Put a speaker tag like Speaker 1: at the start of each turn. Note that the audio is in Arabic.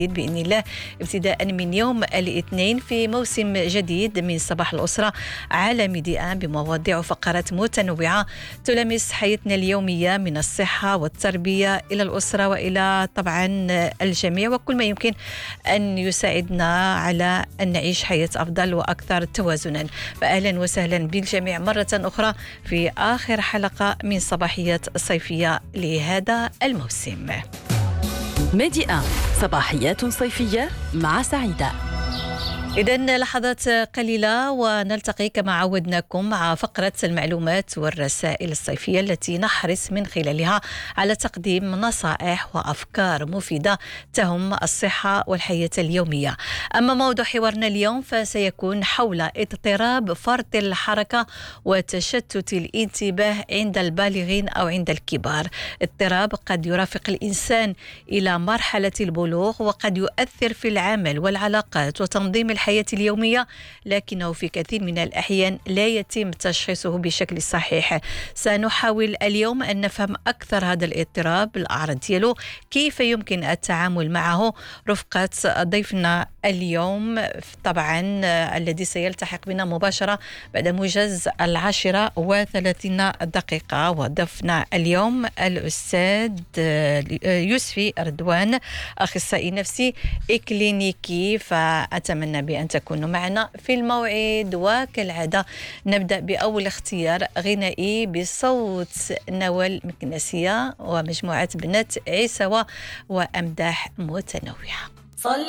Speaker 1: بإذن الله ابتداء من يوم الاثنين في موسم جديد من صباح الأسرة على ميدي آن بمواضيع وفقرات متنوعة تلامس حياتنا اليومية من الصحة والتربية إلى الأسرة وإلى طبعا الجميع وكل ما يمكن أن يساعدنا على أن نعيش حياة أفضل وأكثر توازنا. فأهلا وسهلا بالجميع مرة أخرى في آخر حلقة من صباحيات الصيفية لهذا الموسم.
Speaker 2: ميدي آن صباحيات صيفية مع سعيدة.
Speaker 1: إذن لحظات قليلة ونلتقي كما عودناكم مع فقرة المعلومات والرسائل الصيفية التي نحرص من خلالها على تقديم نصائح وأفكار مفيدة تهم الصحة والحياة اليومية. أما موضوع حوارنا اليوم فسيكون حول اضطراب فرط الحركة وتشتت الانتباه عند البالغين أو عند الكبار. اضطراب قد يرافق الإنسان إلى مرحلة البلوغ وقد يؤثر في العمل والعلاقات وتنظيم الحياة اليومية، لكنه في كثير من الأحيان لا يتم تشخيصه بشكل صحيح. سنحاول اليوم أن نفهم أكثر هذا الاضطراب، الأعراض ديالو، كيف يمكن التعامل معه، رفقة ضيفنا اليوم طبعا الذي سيلتحق بنا مباشرة بعد موجز 10:30 وضيفنا اليوم الأستاذ يوسفي رضوان، أخصائي نفسي إكلينيكي. فأتمنى بأن تكونوا معنا في الموعد، وكالعادة نبدأ بأول اختيار غنائي بصوت نوال مكناسية ومجموعة بنات عيسوى وأمداح متنوعة.